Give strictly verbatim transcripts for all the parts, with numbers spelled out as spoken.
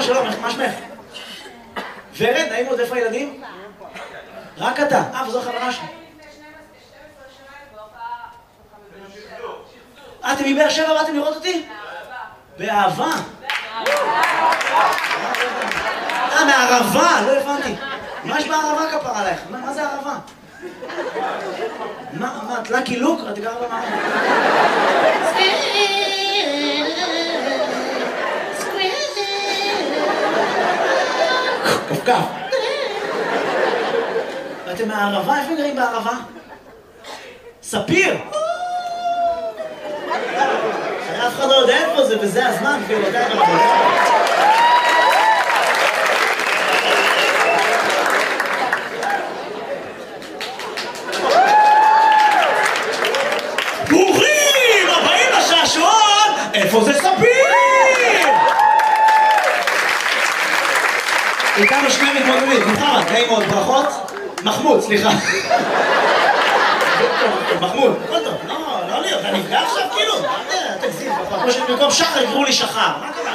שלום, מה שמך? ורד, נעים עוד, איפה הילדים? רק אתה. אה, וזו חברה שלי. אה, אתם מבאר שבע באתם לראות אותי? באהבה. אה, מהערבה, לא הבנתי. מה יש בערבה כפר עלייך? מה זה ערבה? מה, מה, את לקי לוק? את גרה במערבה. כפכף. ואתם מהערבה? איפה גרים בערבה? ספיר! אף אחד לא יודע איפה זה, וזה הזמן, כאילו, אתה יודע מה. ברוכים הבאים לשעשועון! איפה זה ספיר? איתנו שני מתמודדים, מוחמד, נעים מאוד, ברכות. מחמוד, סליחה. מחמוד, הכל טוב, לא, לא לי, אתה נפגע עכשיו כאילו? תגזים, במקום שחר יקראו לי שחר, מה קרה?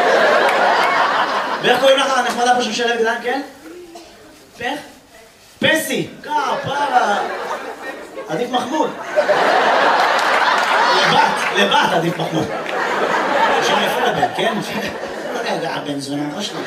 ואיך קוראים לך הנחמדה פה שמשלבת גדן, כן? פך? פסי, כפרה. עדיף מחמוד. לבת, לבת עדיף מחמוד. שם יפה לבן, כן? לא יודע, הבן זונה או שלי.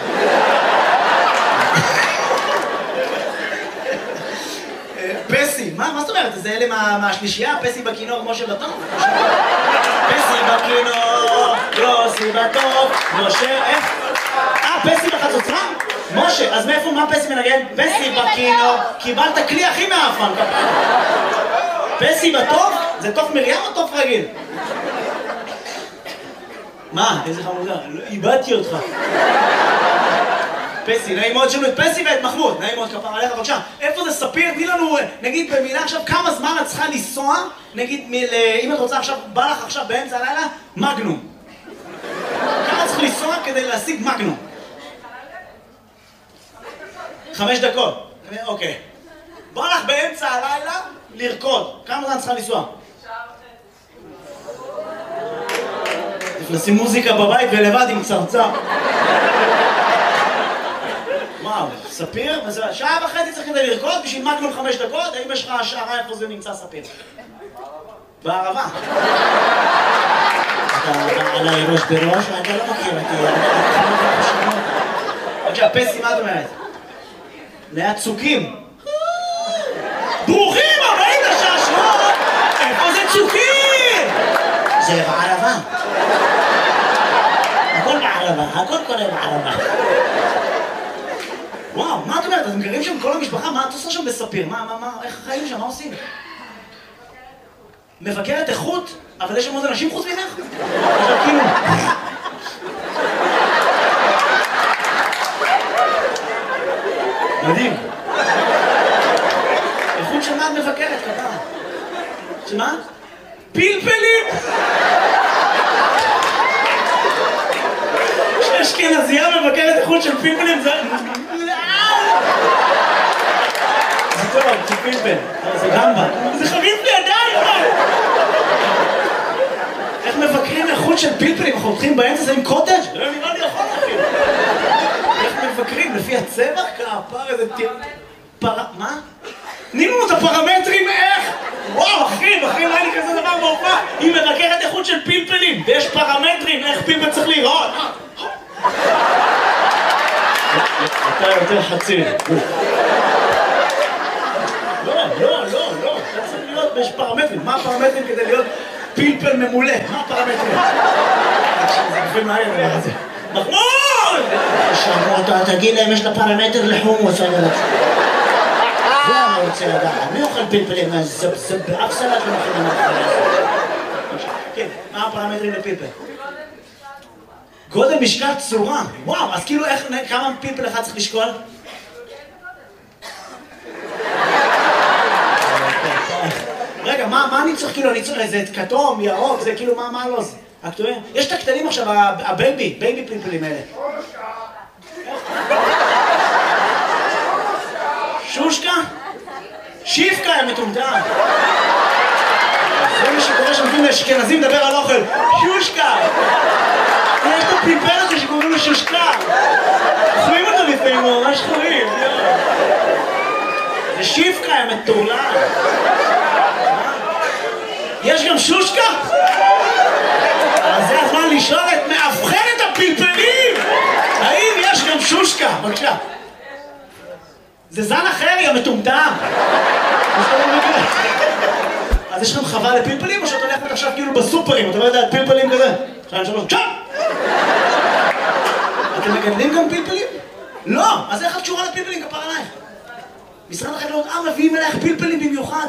פסי, מה זאת אומרת? זה אלה מהשלישייה? פסי בכינור, משה בטוב? פסי בכינור, יוסי בטוב, משה, איך? אה, פסי בחצוצרה? משה, אז מאיפה, מה פסי מנגן? פסי בכינור, קיבלת כלי הכי מאפן, כפרה. פסי בטוב? זה תוף מרים או תוף רגיל? מה? איזה חמודה, איבדתי אותך. פסי, נעים מאוד שלנו את פסי ואת מחמוד, נעים מאוד כפר עליך, בבקשה. איפה זה ספיר? תני לנו, נגיד במילה עכשיו, כמה זמן את צריכה לנסוע, נגיד, אם את רוצה עכשיו, בא לך עכשיו באמצע הלילה, מגנום. כמה צריך לנסוע כדי להשיג מגנום? חמש דקות. אוקיי. בא לך באמצע הלילה לרקוד, כמה זמן צריכה לנסוע? לשים מוזיקה בבית ולבד עם צרצר. וואו, ספיר? שעה וחצי צריך כדי לרקוד בשביל מגנום חמש דקות? האם יש לך השערה איפה זה נמצא ספיר? בערבה. אתה עליי ראש בראש ואתה לא מכיר אותי. בבקשה, פסי, מה את אומרת? ליד צוקים. ברוכים הבאים לשעשועון! איפה זה צוקים? זה בערבה. הכל בערבה, הכל קורה בערבה. וואו, מה את אומרת? אתם גרים שם כל המשפחה? מה את עושה שם בספיר? מה, מה, מה, איך החיים שם? מה עושים? מבקרת איכות? אבל יש שם עוד אנשים חוץ ממך? עכשיו כאילו... מדהים. איכות של מה את מבקרת, כפרה? שמה? פלפלים! כשאשכנזייה מבקרת איכות של פלפלים זה... זה טוב, זה פלפל. זה גמבה. זה חביב לידיים! איך מבקרים איכות של פלפלים? חותכים באמצע זה עם קוטג'? לא נראה לי יכול אפילו. איך מבקרים? לפי הצבע? כפר איזה טיר... פר... מה? תני לנו את הפרמטרים איך? וואו, אחי, אחי, לא היה לי כזה דבר בהופעה. היא מבקרת איכות של פלפלים, ויש פרמטרים איך פלפל צריך להיראות. אתה יותר חצי. לא, לא, לא, לא. אתה צריך להיות, יש פרמטרים. מה הפרמטרים כדי להיות פלפל ממולא? מה הפרמטרים? זה גופים מהר, דבר הזה. מחמוד! עכשיו, תגיד להם, יש לה פרמטר לחומוס, אני רוצה. זה אני רוצה לדעת. מי אוכל פלפלים? זה באף סלט לא מכינים מהחלה הזאת. כן, מה הפרמטרים לפלפל? גודל, משקל, צורה. וואו, אז כאילו איך, כמה פלפל אחד צריך לשקול? רגע, מה אני צריך כאילו, אני צריך איזה כתום, ירוק, זה כאילו, מה לא זה? יש את הקטנים עכשיו, הבייבי, בייבי פלפלים האלה. שושקה? שיפקה, הם מטומטם. זה מה שקורה שמתאים לאשכנזים לדבר על אוכל. שושקה! יש את הפלפל הזה שקוראים לו שושקה. יא מטורלל. יש גם שושקה? אז זה הזמן לשאול את מאבחנת הפלפלים! האם יש גם שושקה? בבקשה. זה זן אחר, יא מטומטם. אז יש לכם חווה לפלפלים, או שאת הולכת עכשיו כאילו בסופרים, אתה לא יודע, פלפלים כזה? שתיים, שלוש, צ'אפ! אתם מגדלים גם פלפלים? לא! אז איך את קשורה לפלפלים? כפר עלייך. משרד החקלאות, אה, מביאים אלייך פלפלים במיוחד.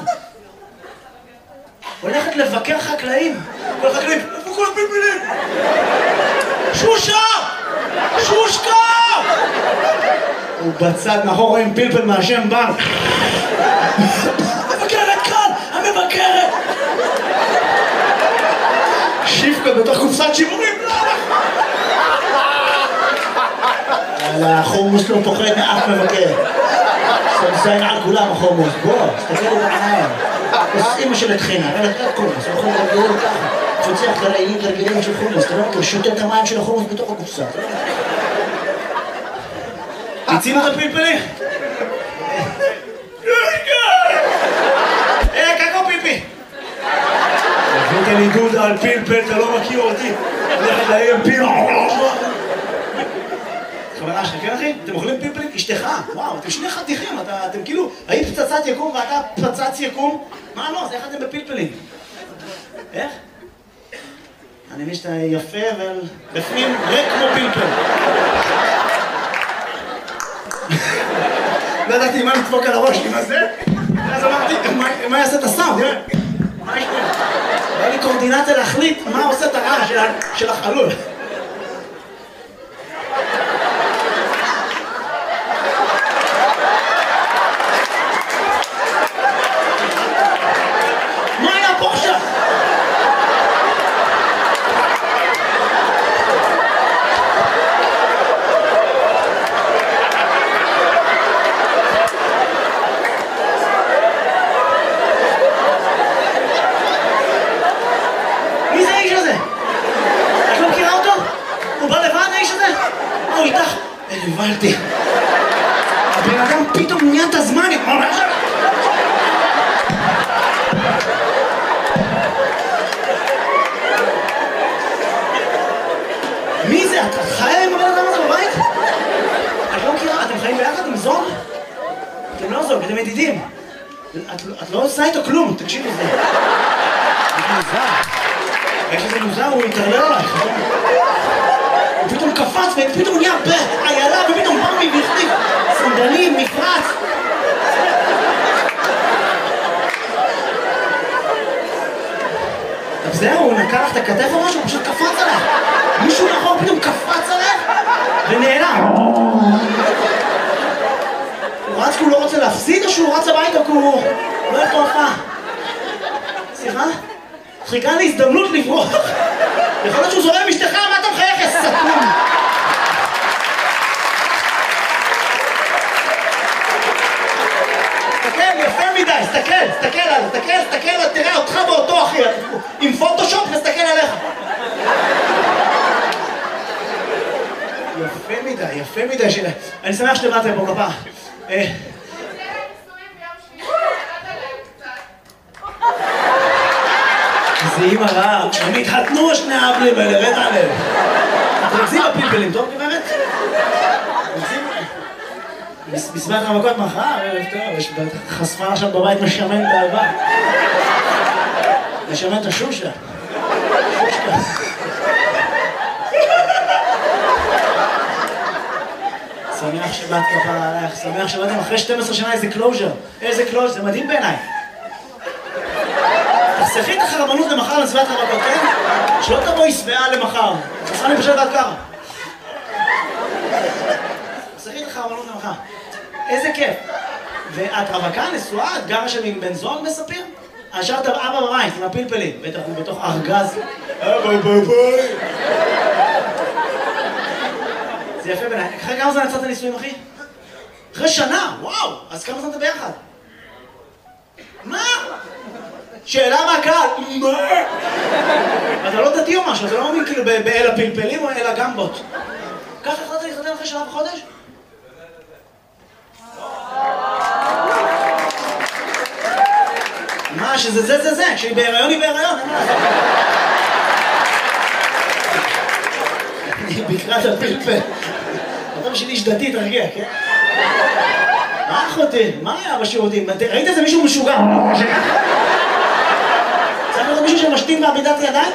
הולכת לבקר חקלאים. כל חקלאים, איפה כל הפלפלים? שושה! שושקה! הוא בצד מאחור עם פלפל מהשם בנק. המבקרת כאן! המבקרת! שיפקה בתוך קופסת שימורים. החומוס לא פוחד מאף מבקר. סמסיין על כולם החומוס. בוא, תסתכל את העיניים. אמא של התחינה, אבל את חומוס, הוא יכול להרגיל ככה. תפוצח לרעילים תרגילים של חומוס, אתה לא מכיר, שותה את המים של החומוס בתוך הקופסה. תצינו את הפלפלים? אה, קקו פיפי! הבאת לי דודה על פלפל, אתה לא מכיר אותי. הולכת להרים פיל. חברה שלך, כן אחי? אתם אוכלים פלפלים? אשתך, וואו, אתם שני חתיכים, אתם כאילו, היית פצצת יקום ואתה פצץ יקום? מה לא? אז איך אתם בפלפלים? איך? אני מבין שאתה יפה, אבל בפנים ריק כמו פלפל. לא ידעתי מה לדפוק על הראש עם הזה, ואז אמרתי, מה יעשה את הסאונד? מה יש פה? היה לי קורדינציה להחליט מה עושה את הרעש של החלול. מה היה פה עכשיו? מי זה האיש הזה? את לא מכירה אותו? הוא בא לבד האיש הזה? מה הוא איתך? הבנתי. הבן אדם פתאום נהיה את הזמן. מי זה? את חיה עם הבן אדם הזה בבית? את לא מכירה? אתם חיים ביחד עם זוג? אתם לא זוג, אתם ידידים. את לא עושה איתו כלום, תקשיב לזה. זה מוזר. איך שזה מוזר, הוא יתערלל עלייך. הוא פתאום קפץ ופתאום נהיה בעיילה ופתאום בא מבכתיב. סנדלים, מפרץ. אז זהו, הוא נקע לך את הכתף או משהו, הוא פשוט קפץ עליך. מישהו מאחור פתאום קפץ עליך ונעלם. הוא רץ כי הוא לא רוצה להפסיד או שהוא רץ הביתה כי הוא לא ילך להופעה? סליחה? חיכה לי הזדמנות לברוח. יכול להיות שהוא זורם משתך, מה אתה מחייך, יא סתום? תסתכל, יפה מדי, תסתכל, תסתכל עליו, תסתכל, תסתכל, תראה אותך באותו אחי, עם פוטושופ נסתכל עליך. יפה מדי, יפה מדי שלה. אני שמח שתבאתם פה כפה. זה אימא רעה, הם התחתנו שני האבלים האלה, רד עליהם. תרקזים בפלפלים, טוב גברת? בסביבת המכות מחר, ערב טוב, יש חשפה עכשיו בבית משמן באהבה. משמן את השושה. שמח שבאת כפרה עלייך, שמח שבאתם אחרי שתים עשרה שנה איזה קלוז'ר. איזה קלוז'ר, זה מדהים בעיניי. תחסכי את החרמנות למחר לסביבת המכות, כן? שלא תבואי שבעה למחר. תחסכה לי פשוט עד ככה. תחסכי את החרמנות למחר. איזה כיף. ואת רווקה, נשואה, את גרה שם עם בן זוג מספיר? השארת אבא בבית עם הפלפלים, בטח הוא בתוך ארגז. אבא בבית. זה יפה בעיניי. אחרי כמה זמן יצאת נישואים, אחי? אחרי שנה, וואו! אז כמה זמן אתה ביחד? מה? שאלה מהקהל, מה? אתה לא דתי או משהו, אתה לא מאמין כאילו באל הפלפלים או אל הגמבות. ככה החלטת להתחתן אחרי שנה וחודש? שזה זה זה זה, כשהיא בהיריון היא בהיריון, אין מה לעשות. אני בקרת הפלפל. אתה בשביל איש דתי, תרגיע, כן? מה אחותי? מה היה בשירותים? ראית איזה מישהו משוגע? צריך להיות מישהו שמשתין בעמידת ידיים?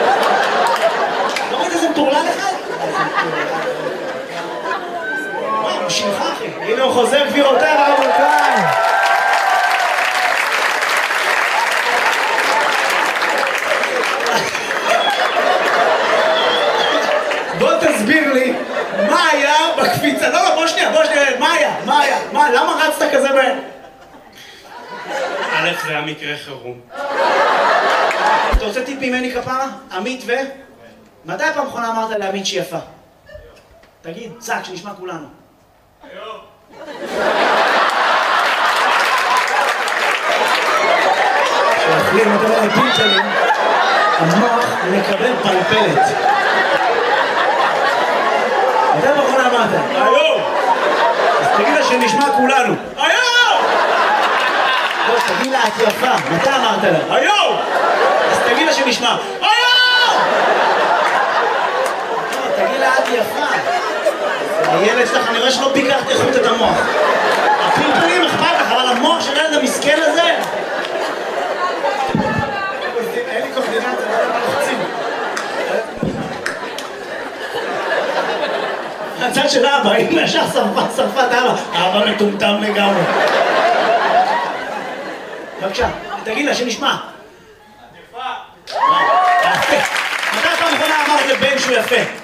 לא ראית איזה מטורלל אחד? וואי, הוא שלך אחי. הנה הוא חוזר גבירותיי ורבותיי. בוא תסביר לי מה היה בקפיצה. לא, לא, בוא שנייה, בוא שנייה. מה היה? מה היה? מה? למה רצת כזה מהר? א', זה היה מקרה חירום. אתה רוצה טיפ ממני כפרה? עמית ו... מתי הפעם האחרונה אמרת לעמית שהיא יפה? תגיד, צעק, שנשמע כולנו. היום. כשאוכלים את הפלפלים, המוח מקבל פלפלת. מתי הפעם האחרונה אמרת? היום! אז תגיד לה שנשמע כולנו. היום! לא, תגיד לה, את יפה. מתי אמרת לה? היום! אז תגיד לה שנשמע. היום! תגיד לה, את יפה. הילד שלך, אני רואה שלא ביקרת איכות את המוח. הפלפלים אכפת לך, אבל המוח של הילד המסכן הזה... אין לי קורדינציה, לא לוחצים. הצד של אבא, אם ישר שרפה, שרפה את אבא. אבא מטומטם לגמרי. בבקשה, תגיד לה שנשמע. את יפה. מתי פעם אחרונה אמרת לבן שהוא יפה?